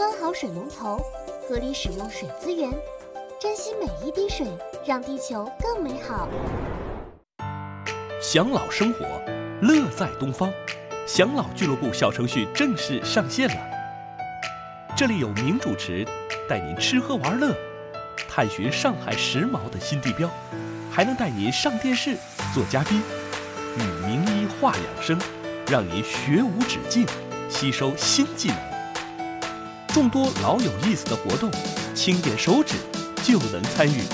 关好水龙头，合理使用水资源，珍惜每一滴水，让地球更美好。 享老生活，乐在东方。享老俱乐部小程序正式上线了，这里有名主持带您吃喝玩乐，探寻上海时髦的新地标，还能带您上电视做嘉宾，与名医话养生，让您学无止境，吸收新技能。众多老有意思的活动，轻点手指就能参与，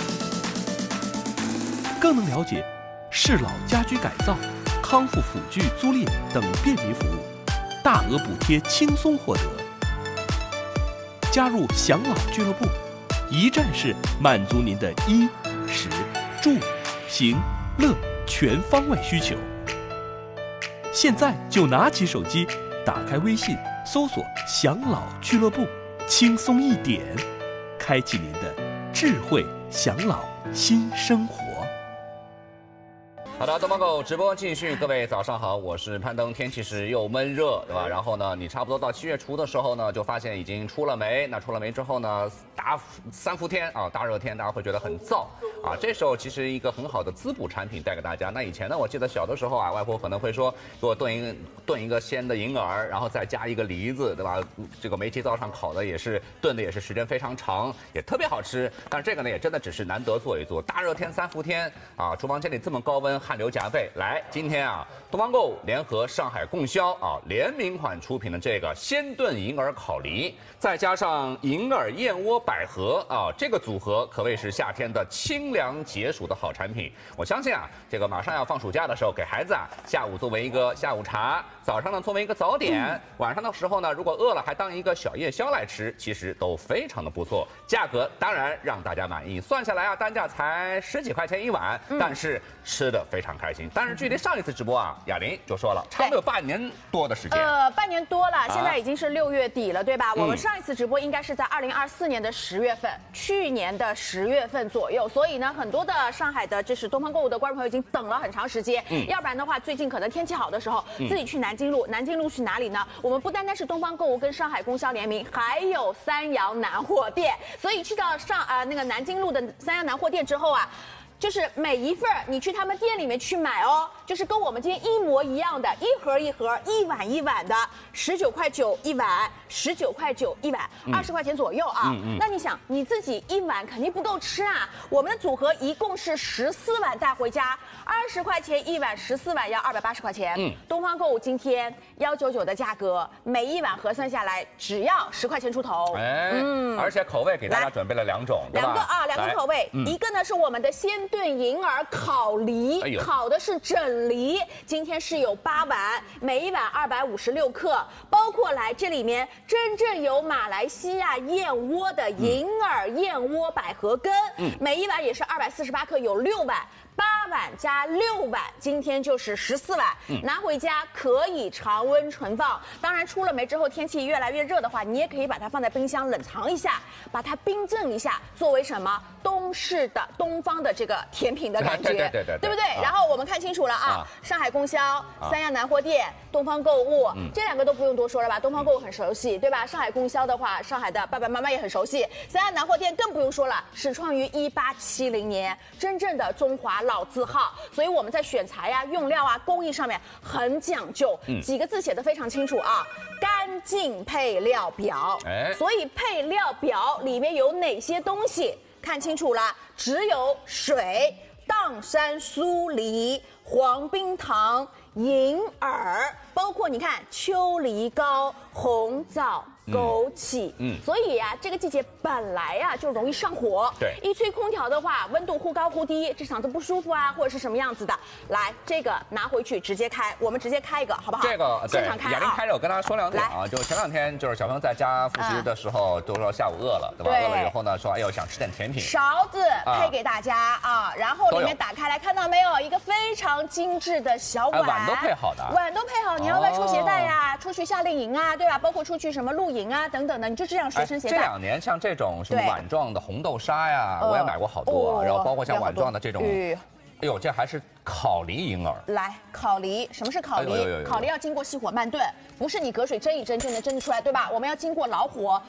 更能了解适老家居改造、康复辅具租赁等便民服务，大额补贴轻松获得。加入享老俱乐部，一站式满足您的衣、食、住、行、乐全方位需求。现在就拿起手机，打开微信，搜索“享老俱乐部”，轻松一点，开启您的智慧享老新生活。 好的，东方狗直播继续，各位早上好，我是攀登。天气是又闷热，对吧？然后呢，你差不多到7月初的时候呢，就发现已经出了霉。那出了霉之后呢，三伏天啊，大热天，大家会觉得很燥啊。这时候其实一个很好的滋补产品带给大家。那以前呢，我记得小的时候啊，外婆可能会说给我炖一个鲜的银耳，然后再加一个梨子，对吧？这个煤气灶上烤的也是炖的也是时间非常长，也特别好吃。但是这个呢，也真的只是难得做一做。大热天三伏天啊，厨房间里这么高温。汗流浃背，来，今天啊，东方购联合上海供销啊联名款出品的这个鲜炖银耳烤梨，再加上银耳燕窝百合啊，这个组合可谓是夏天的清凉解暑的好产品。我相信啊，这个马上要放暑假的时候，给孩子啊下午作为一个下午茶，早上呢作为一个早点，晚上的时候呢，如果饿了还当一个小夜宵来吃，其实都非常的不错。价格当然让大家满意，算下来啊，单价才10几块钱一碗，但是吃的非常开心。但是距离上一次直播啊，雅玲就说了，差不多有半年多的时间。 半年多了，现在已经是6月底了，对吧？我们上一次直播应该是在2024年的10月份，去年的10月份左右。所以呢，很多的上海的东方购物的观众朋友已经等了很长时间。要不然的话，最近可能天气好的时候，自己去南京路。南京路是哪里呢？我们不单单是东方购物跟上海供销联名，还有三阳南货店。所以去到那个南京路的三阳南货店之后啊。就是每一份你去他们店里面去买哦，就是跟我们今天一模一样的，一盒一盒，一碗一碗的，19.9块一碗，19.9块一碗，20块钱左右啊。那你想你自己一碗肯定不够吃啊。我们的组合一共是14碗带回家，20块钱一碗，14碗要280块钱。东方购物今天199的价格，每一碗核算下来只要10块钱出头。 而且口味给大家准备了2种，对吧？ 两个口味，一个呢是我们的鲜炖银耳烤梨，烤的是整梨，今天是有8碗，每一碗256克，包括来这里面真正有马来西亚燕窝的银耳燕窝百合根，每一碗也是248克，有6碗。8碗加6碗，今天就是14碗，拿回家可以常温存放。当然出了霉之后，天气越来越热的话，你也可以把它放在冰箱冷藏一下，把它冰镇一下，作为什么东方的这个甜品的感觉，对不对？然后我们看清楚了啊，上海供销、三阳南货店、东方购物，这2个都不用多说了吧？东方购物很熟悉，对吧？上海供销的话，上海的爸爸妈妈也很熟悉，三阳南货店更不用说了，始创于1870年，真正的中华老字号，所以我们在选材啊、用料啊、工艺上面很讲究，几个字写得非常清楚啊，干净配料表。所以配料表里面有哪些东西？看清楚了，只有水、砀山酥梨、黄冰糖、银耳，包括你看秋梨膏、红枣。枸杞，所以呀，这个季节本来呀就容易上火。对，一吹空调的话，温度忽高忽低，这嗓子不舒服啊，或者是什么样子的。来，这个拿回去直接开，我们直接开一个，好不好？ 这个现场开啊。 雅玲开着，我跟大家说2点啊，就前2天就是小朋友在家复习的时候，都说下午饿了，对吧？饿了以后呢，说哎呦想吃点甜品。 勺子配给大家啊，然后里面打开来看到没有，一个非常精致的小碗， 碗都配好的， 碗都配好，你要外出携带呀，出去夏令营啊，对吧？包括出去什么露营啊等等的，你就这样随身携带。 这2年像这种什么碗状的红豆沙呀，我也买过好多，然后包括像碗状的这种。哎呦，这还是烤梨银耳。 来，烤梨，什么是烤梨？烤梨要经过细火慢炖，不是你隔水蒸一蒸就能蒸得出来，对吧？我们要经过老火。